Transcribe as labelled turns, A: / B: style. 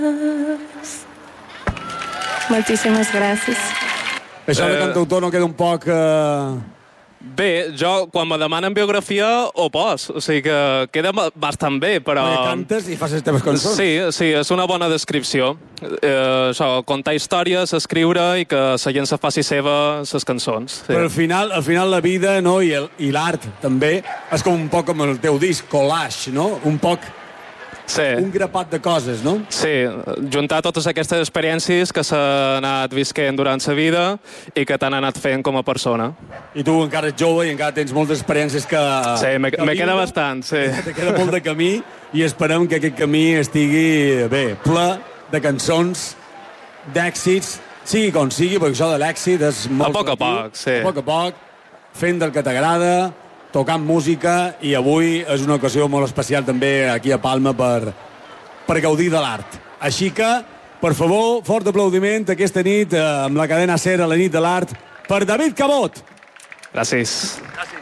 A: Moltíssimes gràcies.
B: Això de cantautor no queda un poc...
C: Bé, jo, quan me demanen biografia, ho pos. O sigui que queda bastant bé, però...
B: Perquè cantes i fas les teves cançons.
C: Sí, és una bona descripció. Això, contar històries, escriure i que la gent se faci seva les cançons. Sí.
B: Però al final la vida, no?, i l'art també és com un poc com el teu disc, collage, no? Un poc...
C: Sí.
B: Un grapat de coses, no?
C: Sí, juntar totes aquestes experiències que s'han anat visquent durant la vida i que t'han anat fent com a persona.
B: I tu encara ets jove i encara tens moltes experiències que...
C: Sí, me queda bastant, sí.
B: Te queda molt de camí i esperem que aquest camí estigui, bé, ple de cançons, d'èxits, sigui com sigui, perquè això de l'èxit és molt...
C: A poc a poc, sí.
B: A poc a poc, fent del que t'agrada, tocant música, i avui és una ocasió molt especial també aquí a Palma per gaudir de l'art. Així que, per favor, fort aplaudiment aquesta nit amb la cadena SER a la nit de l'art per David Cabot.
C: Gràcies.
B: Gràcies.